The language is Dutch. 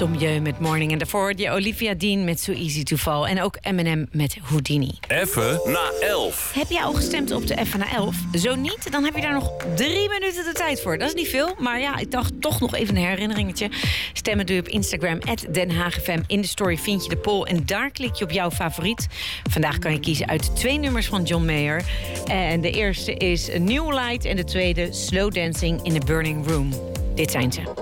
Sommieu met Morning. En daarvoor hoorde je Olivia Dean met So Easy to Fall. En ook Eminem met Houdini. Even na 11. Heb jij al gestemd op de Even na 11? Zo niet, dan heb je daar nog 3 minuten de tijd voor. Dat is niet veel, maar ja, ik dacht toch nog even een herinneringetje. Stemmen doe je op Instagram, @denhaagfm. In de story vind je de poll en daar klik je op jouw favoriet. Vandaag kan je kiezen uit 2 nummers van John Mayer. En de eerste is New Light en de tweede Slow Dancing in the Burning Room. Dit zijn ze.